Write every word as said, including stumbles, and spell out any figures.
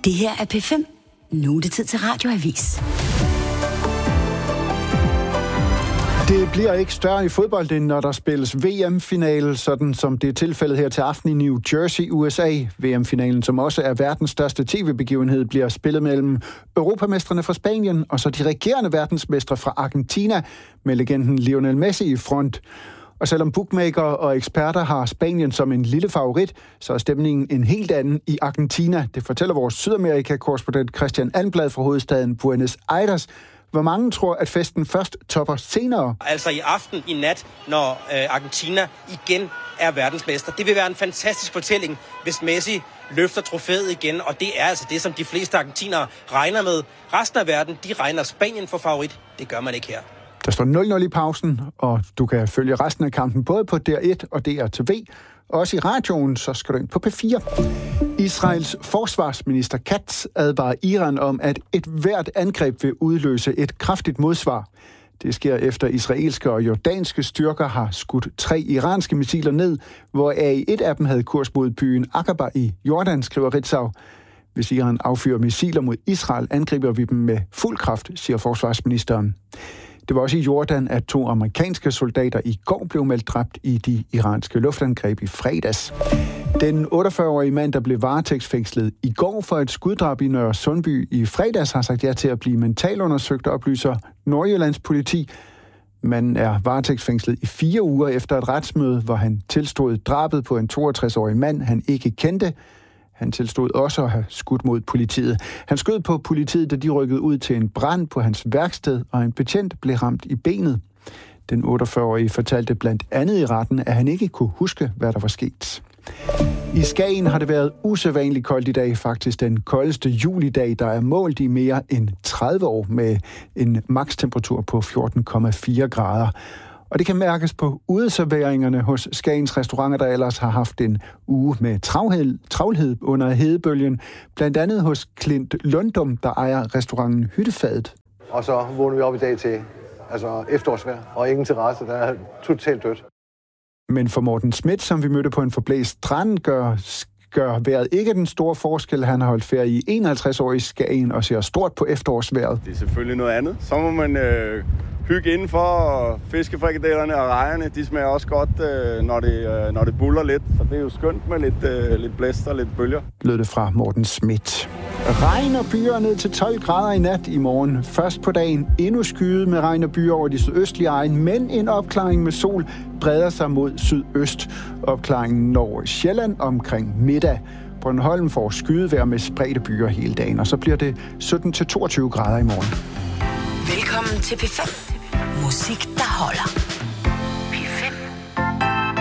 Det her er P fem. Nu er det tid til Radioavis. Det bliver ikke større i fodbold, end når der spilles V M-finale, sådan som det er tilfældet her til aften i New Jersey, U S A. V M-finalen, som også er verdens største tv-begivenhed, bliver spillet mellem europamestrene fra Spanien og så de regerende verdensmestre fra Argentina med legenden Lionel Messi i front. Og selvom bookmaker og eksperter har Spanien som en lille favorit, så er stemningen en helt anden i Argentina. Det fortæller vores Sydamerika-korrespondent Christian Almblad fra hovedstaden Buenos Aires. Hvor mange tror, at festen først topper senere? Altså i aften, i nat, når øh, Argentina igen er verdensmester. Det vil være en fantastisk fortælling, hvis Messi løfter trofæet igen. Og det er altså det, som de fleste argentinere regner med. Resten af verden, de regner Spanien for favorit. Det gør man ikke her. Der står nul nul i pausen, og du kan følge resten af kampen både på D R et og D R T V. Også i radioen, så skal du ind på P fire. Israels forsvarsminister Katz advarer Iran om, at et hvert angreb vil udløse et kraftigt modsvar. Det sker efter israelske og jordanske styrker har skudt tre iranske missiler ned, hvoraf et af dem havde kurs mod byen Aqaba i Jordan, skriver Ritzau. Hvis Iran affyrer missiler mod Israel, angriber vi dem med fuld kraft, siger forsvarsministeren. Det var også i Jordan, at to amerikanske soldater i går blev meldt dræbt i de iranske luftangreb i fredags. Den otteogfyrre-årige mand, der blev varetægtsfængslet i går for et skuddrab i Nørre Sundby i fredags, har sagt ja til at blive mentalundersøgt, oplyser Nordjyllands politi. Manden er varetægtsfængslet i fire uger efter et retsmøde, hvor han tilstod drabet på en toogtres-årig mand, han ikke kendte. Han tilstod også at have skudt mod politiet. Han skød på politiet, da de rykkede ud til en brand på hans værksted, og en betjent blev ramt i benet. Den otteogfyrre-årige fortalte blandt andet i retten, at han ikke kunne huske, hvad der var sket. I Skagen har det været usædvanligt koldt i dag, faktisk den koldeste julidag, der er målt i mere end tredive år med en makstemperatur på fjorten komma fire grader. Og det kan mærkes på udeserveringerne hos Skagens restauranter, der ellers har haft en uge med travhed, travlhed under hedebølgen. Blandt andet hos Klint Lundum, der ejer restauranten Hyttefadet. Og så vågner vi op i dag til altså efterårsvejr og ingen terrasse, der er totalt dødt. Men for Morten Schmidt, som vi mødte på en forblæst strand, gør, gør vejret ikke den store forskel. Han har holdt ferie i enoghalvtreds år i Skagen og ser stort på efterårsvejret. Det er selvfølgelig noget andet. Så må man øh, hygge indenfor, og fiskefrikadellerne og rejerne, de smager også godt, øh, når, det, øh, når det buller lidt. Så det er jo skønt med lidt, øh, lidt blæst og lidt bølger. Lød det fra Morten Schmidt. Regn og byer ned til tolv grader i nat i morgen. Først på dagen endnu skyet med regn og byer over de sydøstlige egne, men en opklaring med sol breder sig mod sydøst. Opklaringen når Sjælland omkring middag. Bornholm får skydevejr med spredte byer hele dagen, og så bliver det sytten til toogtyve grader i morgen. Velkommen til P fem. Musik, der holder.